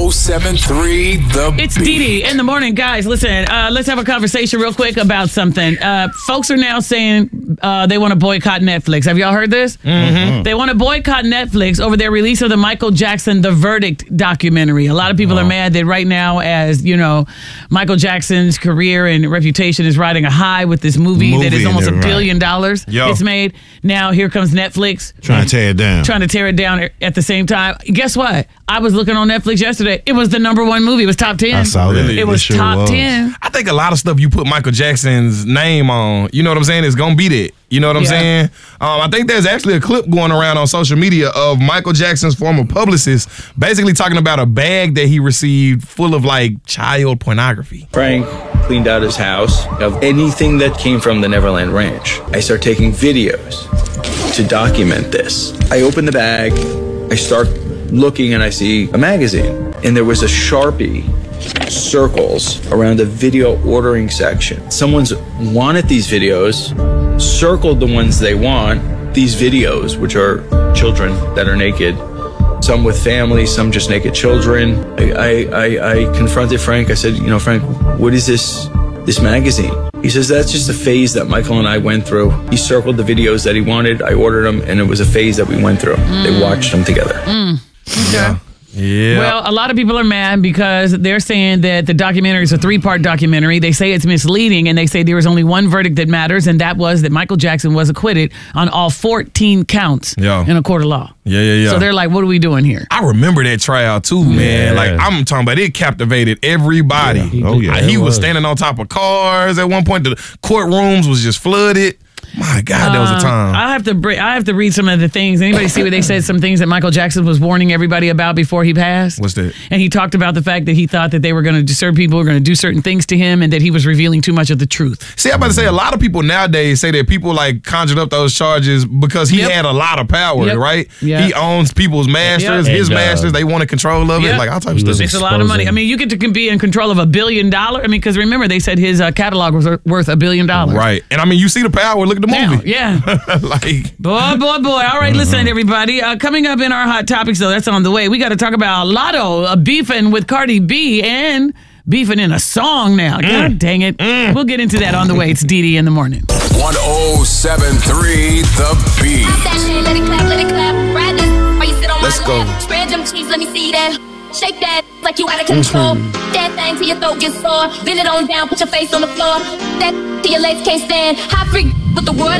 1073 The Beat. It's Dee Dee in the morning, guys. Listen, let's have a conversation real quick about something. Folks are now saying they want to boycott Netflix. Have y'all heard this? Mm-hmm. They want to boycott Netflix over their release of the Michael Jackson The Verdict documentary. A lot of people are mad that right now, as you know, Michael Jackson's career and reputation is riding a high with this movie that is almost $1 billion. It's made. Now here comes Netflix trying to tear it down at the same time. Guess what? I was looking on Netflix yesterday. It was the #1 movie. It was top 10. I saw that. It was top 10. I think a lot of stuff you put Michael Jackson's name on, you know what I'm saying, is going to be that. You know what I'm saying? I think there's actually a clip going around on social media of Michael Jackson's former publicist basically talking about a bag that he received full of, like, child pornography. Frank cleaned out his house of anything that came from the Neverland Ranch. I start taking videos to document this. I open the bag, I start looking, and I see a magazine. And there was a Sharpie circles around the video ordering section. Someone's wanted these videos, circled the ones they want, these videos, which are children that are naked, some with families, some just naked children. I confronted Frank. I said, you know, Frank, what is this magazine? He says, that's just a phase that Michael and I went through. He circled the videos that he wanted. I ordered them, and it was a phase that we went through. They watched them together. Okay. Yeah. Well, a lot of people are mad because they're saying that the documentary is a 3-part documentary. They say it's misleading, and they say there was only one verdict that matters, and that was that Michael Jackson was acquitted on all 14 counts in a court of law. Yeah. So they're like, what are we doing here? I remember that trial too, man. Like, I'm talking about, it captivated everybody. He was standing on top of cars at one point. The courtrooms was just flooded. My God, that was a time. I have to read some of the things. Anybody see where they said some things that Michael Jackson was warning everybody about before he passed? What's that? And he talked about the fact that he thought that they were going to, certain people were going to do certain things to him, and that he was revealing too much of the truth. See, I'm about to say, a lot of people nowadays say that people like conjured up those charges because he had a lot of power, right? He owns people's masters, his masters. They want control of it, like all types of stuff. Makes a lot of money. I mean, you get to be in control of $1 billion. I mean, because remember, they said his catalog was worth $1 billion. Right. And I mean, you see the power. Look at the movie. Yeah. Like, boy. All right, listen, everybody. Coming up in our hot topics, though, that's on the way. We got to talk about Lotto beefing with Cardi B and beefing in a song now. God dang it. We'll get into that on the way. It's Dee Dee in the morning. 1073 The Beat. Let it clap, let it clap. Ride this, or you sit on let's my go. lap. Spread them cheese, let me see that. Shake that like you out of control. That thing till your throat gets sore. Bend it on down, put your face on the floor. That till your legs can't stand. Hot freak with the word.